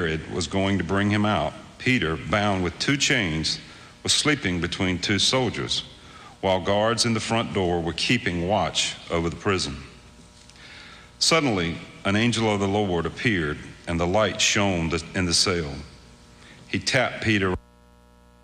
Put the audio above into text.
Herod was going to bring him out, Peter, bound with 2 chains, was sleeping between 2 soldiers, while guards in the front door were keeping watch over the prison. Suddenly, an angel of the Lord appeared, and the light shone in the cell. He tapped Peter